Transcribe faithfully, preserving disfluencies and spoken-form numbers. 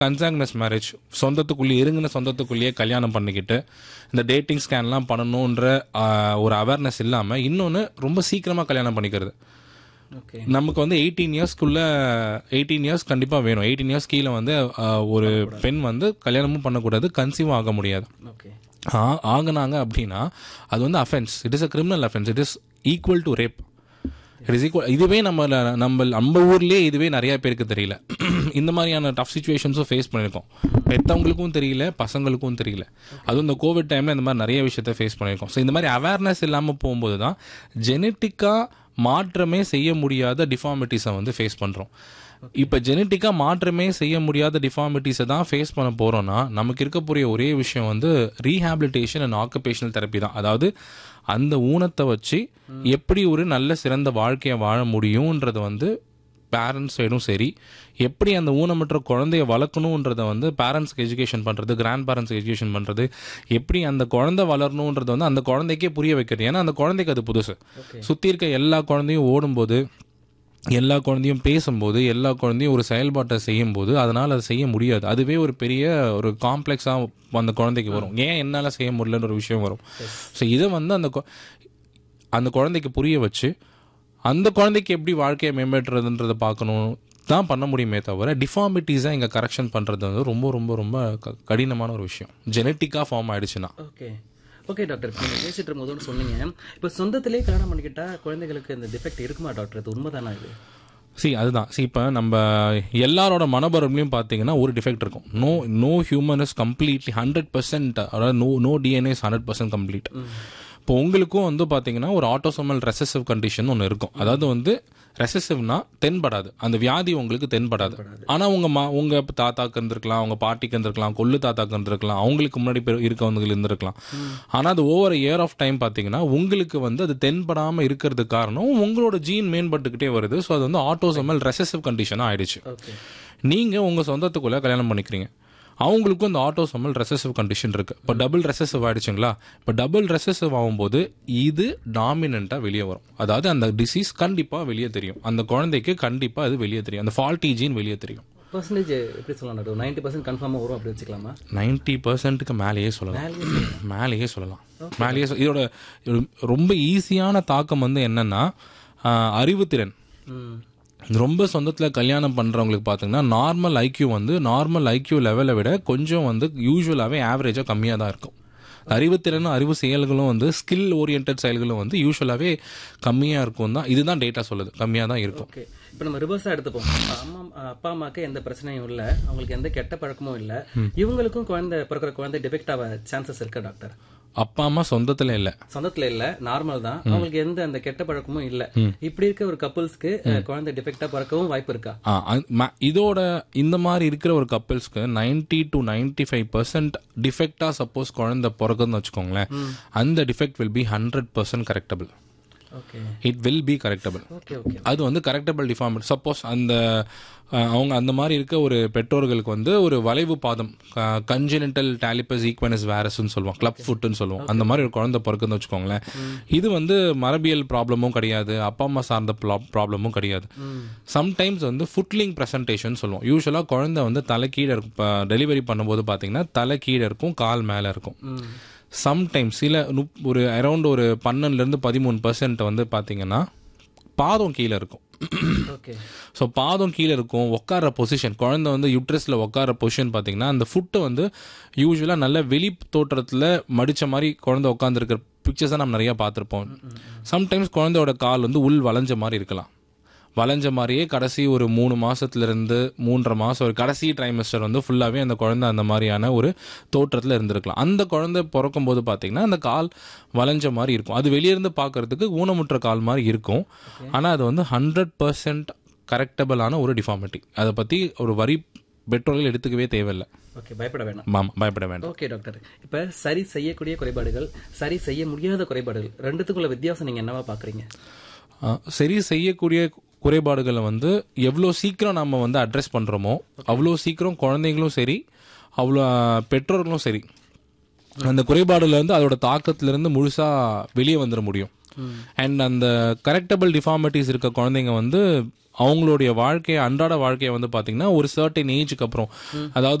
கன்சாங்னஸ் marriage, சொந்தத்துக்குள்ளேயே இருங்கின சொந்தத்துக்குள்ளேயே கல்யாணம் பண்ணிக்கிட்டு இந்த டேட்டிங் ஸ்கேன்லாம் பண்ணணுன்ற ஒரு அவேர்னஸ் இல்லாமல் இன்னொன்று ரொம்ப சீக்கிரமாக கல்யாணம் பண்ணிக்கிறது. நமக்கு வந்து எயிட்டீன் இயர்ஸ்க்குள்ள எயிட்டீன் இயர்ஸ் கண்டிப்பாக வேணும். எயிட்டீன் இயர்ஸ் கீழே வந்து ஒரு பெண் வந்து கல்யாணமும் பண்ணக்கூடாது, கன்சீவும் ஆக முடியாது. ஆகினாங்க அப்படின்னா அது வந்து offence. It is a criminal offence. It is equal to rape. It is equal. இதுவே நம்ம நம்ம நம்ம ஊர்லேயே இதுவே நிறையா பேருக்கு தெரியல. இந்த மாதிரியான டஃப் சுச்சுவேஷன்ஸும் ஃபேஸ் பண்ணியிருக்கோம். பெற்றவங்களுக்கும் தெரியல, பசங்களுக்கும் தெரியல. அதுவும் இந்த கோவிட் டைமில் இந்த மாதிரி நிறைய விஷயத்த ஃபேஸ் பண்ணியிருக்கோம். ஸோ இந்த மாதிரி அவேர்னஸ் இல்லாமல் போகும்போது தான் ஜெனட்டிக்காக மாற்றமே செய்ய முடியாத டிஃபார்மிட்டிஸை வந்து ஃபேஸ் பண்ணுறோம். இப்போ ஜெனட்டிக்காக மாற்றமே செய்ய முடியாத டிஃபார்மிட்டிஸை தான் ஃபேஸ் பண்ண போகிறோன்னா நமக்கு இருக்கக்கூடிய ஒரே விஷயம் வந்து ரீஹாபிலிட்டேஷன் அண்ட் ஆக்குபேஷனல் தெரப்பி தான். அதாவது அந்த ஊனத்தை வச்சு எப்படி ஒரு நல்ல சிறந்த வாழ்க்கையை வாழ முடியுன்றது வந்து பேரண்ட்ஸ் சைடும் சரி, எப்படி அந்த ஊனமற்ற குழந்தைய வளர்க்கணுன்றதை வந்து பேரண்ட்ஸ்க்கு எஜுகேஷன் பண்ணுறது, கிராண்ட் பேரண்ட்ஸ்க்கு எஜுகேஷன் பண்ணுறது, எப்படி அந்த குழந்தை வளரணுன்றது வந்து அந்த குழந்தைக்கே புரிய வைக்கிறது. ஏன்னா அந்த குழந்தைக்கு அது புதுசு. சுற்றி இருக்க எல்லா குழந்தையும் ஓடும்போது, எல்லா குழந்தையும் பேசும்போது, எல்லா குழந்தையும் ஒரு செயல்பாட்டை செய்யும்போது அதனால் அதை செய்ய முடியாது. அதுவே ஒரு பெரிய ஒரு காம்ப்ளெக்ஸாக அந்த குழந்தைக்கு வரும். ஏன் என்னால் செய்ய முடியலன்ற ஒரு விஷயம் வரும். ஸோ இதை வந்து அந்த அந்த குழந்தைக்கு புரிய வச்சு அந்த குழந்தைக்கு எப்படி வாழ்க்கையை மேம்படுறதுன்றதை பார்க்கணும் தான் பண்ண முடியுமே தவிர டிஃபார்மிட்டிஸாக இங்கே கரெக்ஷன் பண்ணுறது வந்து ரொம்ப ரொம்ப ரொம்ப கடினமான ஒரு விஷயம். ஜெனட்டிக்காக ஃபார்ம் ஆகிடுச்சுன்னா. ஓகே ஓகே டாக்டர், இப்போ நீங்கள் பேசிட்டு இருக்கும்போது சொன்னீங்க, இப்போ சொந்தத்திலே கல்யாணம் பண்ணிக்கிட்டா குழந்தைகளுக்கு இந்த டிஃபெக்ட் இருக்குமா டாக்டர்? இது உண்மைதானா இது? சி அதுதான். சி இப்போ நம்ம எல்லாரோட மனபரப்புலையும் பார்த்தீங்கன்னா ஒரு டிஃபெக்ட் இருக்கும். No no human is completely hundred percent, அதாவது no no DNA is hundred percent complete. இப்போ உங்களுக்கும் வந்து பார்த்தீங்கன்னா ஒரு ஆட்டோசோமல் ரெசசிவ் கண்டிஷன் ஒன்று இருக்கும். அதாவது வந்து ரெசசிவ்னா தென்படாது, அந்த வியாதி உங்களுக்கு தென்படாது. ஆனால் உங்கள் மா உங்கள் தாத்தாக்கு இருந்திருக்கலாம், அவங்க பாட்டிக்கு இருந்திருக்கலாம், கொள்ளு தாத்தாக்கு இருந்திருக்கலாம், அவங்களுக்கு முன்னாடி இருக்கவங்க இருந்திருக்கலாம். ஆனால் அது ஓவர் இயர் ஆஃப் டைம் பார்த்தீங்கன்னா உங்களுக்கு வந்து அது தென்படாமல் இருக்கிறதுக்கு காரணம் உங்களோட ஜீன் மேம்பட்டுக்கிட்டே வருது. ஸோ அது வந்து ஆட்டோசோமல் ரெசசிவ் கண்டிஷனாக ஆயிடுச்சு. நீங்கள் உங்கள் சொந்தத்துக்குள்ளே கல்யாணம் பண்ணிக்கிறீங்க, அவங்களுக்கும் இந்த ஆட்டோசோமல் ரெசசிவ் கண்டிஷன் இருக்குது. இப்போ டபுள் ரெசசிவ் ஆகிடுச்சுங்களா? இப்போ டபுள் ரெசசிவ் ஆகும்போது இது டாமினண்ட்டாக வெளியே வரும். அதாவது அந்த டிசீஸ் கண்டிப்பாக வெளியே தெரியும், அந்த குழந்தைக்கு கண்டிப்பாக அது வெளியே தெரியும், அந்த ஃபால்ட்டி ஜீன் வெளியே தெரியும். பர்சன்டேஜ் எப்படி சொல்லலாம்? நைன்டி பர்சன்ட் கன்ஃபார்மாக வரும் அப்படி வச்சுக்கலாமா? நைன்டி பர்சன்ட்டுக்கு மேலேயே சொல்லலாம், மேலேயே சொல்லலாம், மேலேயே. இதோட ரொம்ப ஈஸியான தாக்கம் வந்து என்னென்னா அறிவுத்திறன். ரொம்ப சொந்தத்தில் கல்யாணம் பண்ணுறவங்களுக்கு பார்த்தீங்கன்னா நார்மல் ஐக்யூ வந்து நார்மல் ஐக்யூ லெவலை விட கொஞ்சம் வந்து யூஸ்வலாகவே ஆவரேஜாக கம்மியாக தான் இருக்கும். அறிவுத்திறனும் அறிவு செயல்களும் வந்து ஸ்கில் ஓரியன்ட் செயல்களும் வந்து யூஸ்வலாகவே கம்மியாக இருக்கும் தான், இதுதான் டேட்டா சொல்லுது, கம்மியாக தான் இருக்கும். ஓகே, இப்போ நம்ம ரிவர்ஸாக எடுத்துப்போம். அம்மா அப்பா அம்மாவுக்கு எந்த பிரச்சனையும் இல்லை, அவங்களுக்கு எந்த கெட்ட பழக்கமும் இல்லை, இவங்களுக்கும் குழந்தை பிறக்கிற குழந்தை டிஃபெக்ட் ஆக சான்சஸ் இருக்கா டாக்டர்? அப்பா அம்மா சொந்தத்துல இல்ல, சொந்தத்துல இல்ல, நார்மல் தான், அவங்களுக்கு எந்த அந்த கெட்ட பழக்கமும் இல்ல, இப்படி இருக்க ஒரு கப்பிள்ஸ்க்கு குழந்தை டிஃபெக்டா பிறக்கவும் வாய்ப்பு இருக்கா? இதோட இந்த மாதிரி இருக்கிற ஒரு கப்பிள்ஸ்க்கு ninety to ninety five percent டிஃபெக்டா suppose குழந்தை பிறகுன்னு வச்சுக்கோங்களேன், அந்த defect will be hundred percent correctable. It will be correctable. அது வந்து கரெக்டபிள் டிஃபார்மிட்டி. சப்போஸ் அந்த அவங்க அந்த மாதிரி இருக்க ஒரு பெற்றோர்களுக்கு வந்து ஒரு வளைவு பாதம், கன்ஜெனிட்டல் டாலிபஸ் ஈக்வனஸ் வேரஸ்ன்னு சொல்லுவோம், கிளப் ஃபுட்னு சொல்லுவோம், அந்த மாதிரி ஒரு குழந்தை பிறக்குன்னு வச்சுக்கோங்களேன். இது வந்து மரபியல் ப்ராப்ளமும் கிடையாது, அப்பா அம்மா சார்ந்த ப்ராப்ளமும் கிடையாது. சம்டைம்ஸ் வந்து ஃபுட்லிங் ப்ரெசன்டேஷன் சொல்லுவோம். யூஸ்வலாக குழந்தை வந்து தலை கீழே இருக்கும். இப்போ டெலிவரி பண்ணும்போது பார்த்தீங்கன்னா தலை கீழே இருக்கும், கால் மேலே இருக்கும். சம்டைம்ஸ் சில ஒரு அரௌண்ட் ஒரு பன்னெண்டுலேருந்து பதிமூணு பர்சன்ட் வந்து பார்த்தீங்கன்னா பாதம் கீழே இருக்கும். ஸோ பாதம் கீழே இருக்கும். உட்கார பொசிஷன், குழந்தை வந்து யூட்ரஸில் உட்கார பொசிஷன் பார்த்தீங்கன்னா அந்த ஃபுட்டை வந்து யூஸ்வலாக நல்ல வெளி தோற்றத்தில் மடித்த மாதிரி குழந்தை உட்காந்துருக்கிற பிக்சர்ஸை நம்ம நிறையா பார்த்துருப்போம். சம்டைம்ஸ் குழந்தையோட கால் வந்து உள் வளைஞ்ச மாதிரி இருக்கலாம். வளைஞ்ச மாதிரியே கடைசி ஒரு மூணு மாதத்துலேருந்து மூன்றரை மாதம் ஒரு கடைசி ட்ரைமஸ்டர் வந்து ஃபுல்லாகவே அந்த குழந்தை அந்த மாதிரியான ஒரு தோற்றத்தில் இருந்திருக்கலாம். அந்த குழந்தை பிறக்கும் போது பார்த்திங்கன்னா அந்த கால் வளைஞ்ச மாதிரி இருக்கும். அது வெளியிருந்து பார்க்குறதுக்கு ஊனமுற்ற கால் மாதிரி இருக்கும். ஆனால் அது வந்து ஹண்ட்ரட் பர்சன்ட் கரெக்டபிளான ஒரு டிஃபார்மிட்டி. அதை பற்றி ஒரு வரி பெற்றோர்கள் எடுத்துக்கவே தேவையில்லை. ஓகே, பயப்பட வேண்டாம். ஆமாம், பயப்பட வேண்டாம். ஓகே டாக்டர், இப்போ சரி செய்யக்கூடிய குறைபாடுகள், சரி செய்ய முடியாத குறைபாடுகள், ரெண்டுத்துக்குள்ள வித்தியாசம் நீங்கள் என்னவா பார்க்குறீங்க? சரி செய்யக்கூடிய குறைபாடுகளை வந்து எவ்வளோ சீக்கிரம் நம்ம வந்து அட்ரஸ் பண்ணுறோமோ அவ்வளோ சீக்கிரம் குழந்தைங்களும் சரி, அவ்வளோ பெற்றோர்களும் சரி அந்த குறைபாடுலேருந்து அதோட தாக்கத்திலேருந்து முழுசாக வெளியே வந்துட முடியும். அண்ட் அந்த கரெக்டபிள் டிஃபார்மிட்டிஸ் இருக்க குழந்தைங்க வந்து அவங்களுடைய வாழ்க்கையை அன்றாட வாழ்க்கையை வந்து பாத்தீங்கன்னா ஒரு சர்டன் ஏஜுக்கு அப்புறம், அதாவது